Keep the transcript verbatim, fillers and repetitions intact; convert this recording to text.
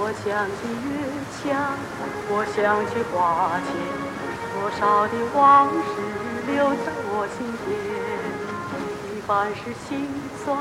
我想起月下，我想起花前，多少的往事留在我心间。一半是心酸，